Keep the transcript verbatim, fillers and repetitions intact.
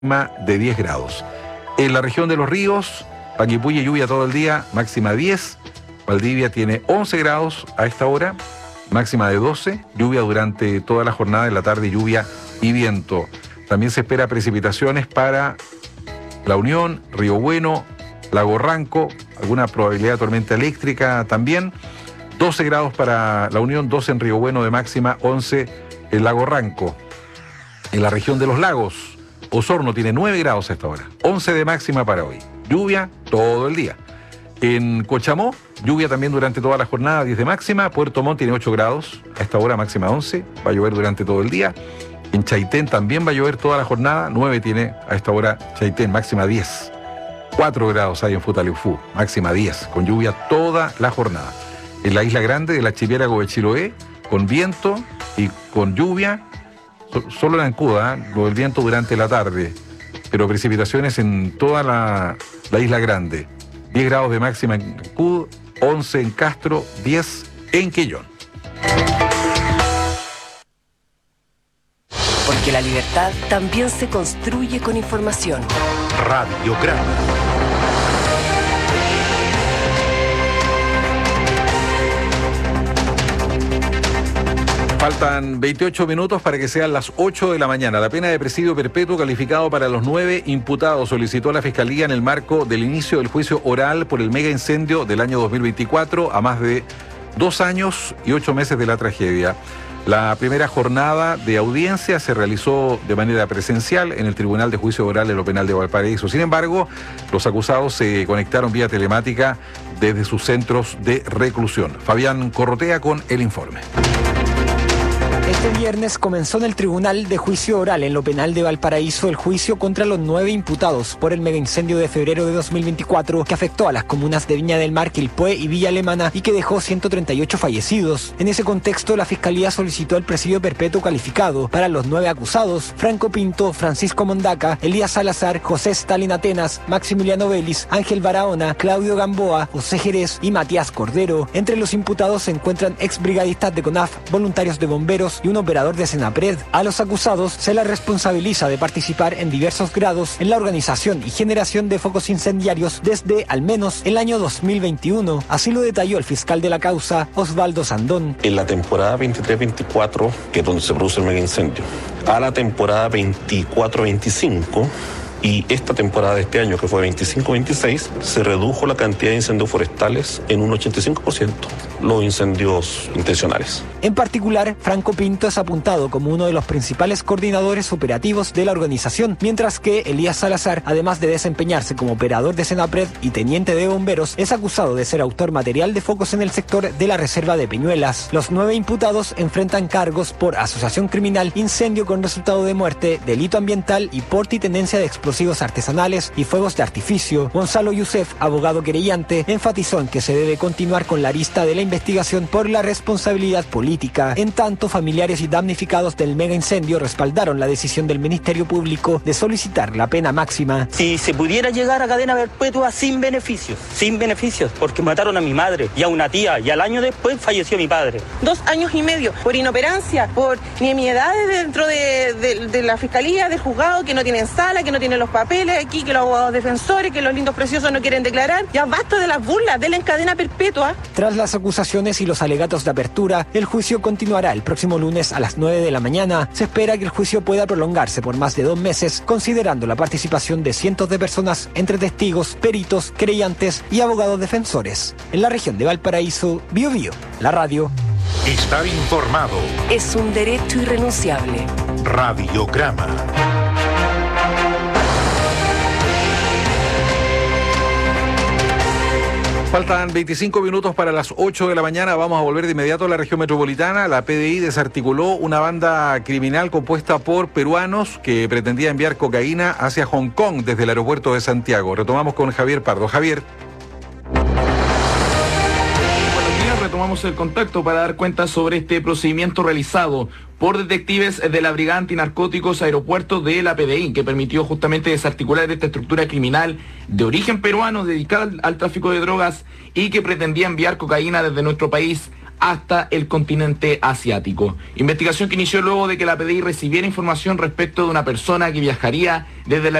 de diez grados. En la región de los ríos, Panguipulli lluvia todo el día, máxima diez. Valdivia tiene once grados a esta hora, máxima de doce. Lluvia durante toda la jornada, en la tarde lluvia y viento. También se espera precipitaciones para La Unión, Río Bueno, Lago Ranco, alguna probabilidad de tormenta eléctrica también. doce grados para La Unión, doce en Río Bueno de máxima, once en Lago Ranco. En la región de los lagos, Osorno tiene nueve grados a esta hora, once de máxima para hoy. Lluvia todo el día. En Cochamó, lluvia también durante toda la jornada, diez de máxima. Puerto Montt tiene ocho grados, a esta hora máxima once, va a llover durante todo el día. En Chaitén también va a llover toda la jornada, nueve tiene a esta hora Chaitén, máxima diez. cuatro grados hay en Futaleufú, máxima diez, con lluvia toda la jornada. En la Isla Grande del archipiélago de Chiloé, con viento y con lluvia, solo en Ancuda, ¿eh? Lo del viento durante la tarde, pero precipitaciones en toda la, la Isla Grande. diez grados de máxima en Ancud, once en Castro, diez en Quillón. Porque la libertad también se construye con información. Radiograma. Faltan veintiocho minutos para que sean las ocho de la mañana. La pena de presidio perpetuo calificado para los nueve imputados solicitó la Fiscalía en el marco del inicio del juicio oral por el mega incendio del año dos mil veinticuatro, a más de dos años y ocho meses de la tragedia. La primera jornada de audiencia se realizó de manera presencial en el Tribunal de Juicio Oral de lo Penal de Valparaíso. Sin embargo, los acusados se conectaron vía telemática desde sus centros de reclusión. Fabián Corrotea con el informe. Este viernes comenzó en el Tribunal de Juicio Oral en lo Penal de Valparaíso el juicio contra los nueve imputados por el megaincendio de febrero de dos mil veinticuatro que afectó a las comunas de Viña del Mar, Quilpué y Villa Alemana y que dejó ciento treinta y ocho fallecidos. En ese contexto, la Fiscalía solicitó el presidio perpetuo calificado para los nueve acusados: Franco Pinto, Francisco Mondaca, Elías Salazar, José Stalin Atenas, Maximiliano Vélez, Ángel Barahona, Claudio Gamboa, José Jerez y Matías Cordero. Entre los imputados se encuentran exbrigadistas de CONAF, voluntarios de bomberos y un operador de Senapred. A los acusados se les responsabiliza de participar en diversos grados en la organización y generación de focos incendiarios desde al menos el año dos mil veintiuno. Así lo detalló el fiscal de la causa, Osvaldo Sandón. En la temporada veintitrés veinticuatro, que es donde se produce el mega incendio, a la temporada veinticuatro veinticinco, y esta temporada de este año, que fue veinticinco veintiséis, se redujo la cantidad de incendios forestales en un ochenta y cinco por ciento, los incendios intencionales. En particular, Franco Pinto es apuntado como uno de los principales coordinadores operativos de la organización, mientras que Elías Salazar, además de desempeñarse como operador de Senapred y teniente de bomberos, es acusado de ser autor material de focos en el sector de la reserva de Peñuelas. Los nueve imputados enfrentan cargos por asociación criminal, incendio con resultado de muerte, delito ambiental y porte y tenencia de explosivos artesanales y fuegos de artificio. Gonzalo Youssef, abogado querellante, enfatizó en que se debe continuar con la arista de la investigación por la responsabilidad política. En tanto, familiares y damnificados del mega incendio respaldaron la decisión del Ministerio Público de solicitar la pena máxima. Si se pudiera llegar a cadena perpetua sin beneficios, sin beneficios, porque mataron a mi madre y a una tía y al año después falleció mi padre. Dos años y medio por inoperancia, por nimiedades dentro de, de, de la Fiscalía, del juzgado, que no tienen sala, que no tienen los papeles aquí, que los abogados defensores, que los lindos preciosos no quieren declarar. Ya basta de las burlas, denle en cadena perpetua. Tras las acusaciones y los alegatos de apertura, el juicio continuará el próximo lunes a las nueve de la mañana. Se espera que el juicio pueda prolongarse por más de dos meses, considerando la participación de cientos de personas entre testigos, peritos, creyentes y abogados defensores. En la región de Valparaíso, Bio Bio, la radio. Estar informado Es un derecho irrenunciable. Radiograma. Faltan veinticinco minutos para las ocho de la mañana. Vamos a volver de inmediato a la región metropolitana. La P D I desarticuló una banda criminal compuesta por peruanos que pretendía enviar cocaína hacia Hong Kong desde el aeropuerto de Santiago. Retomamos con Javier Pardo. Javier. Retomamos el contacto para dar cuenta sobre este procedimiento realizado por detectives de la Brigada Antinarcóticos Aeropuerto de la P D I, que permitió justamente desarticular esta estructura criminal de origen peruano dedicada al, al tráfico de drogas y que pretendía enviar cocaína desde nuestro país hasta el continente asiático. Investigación que inició luego de que la P D I recibiera información respecto de una persona que viajaría desde la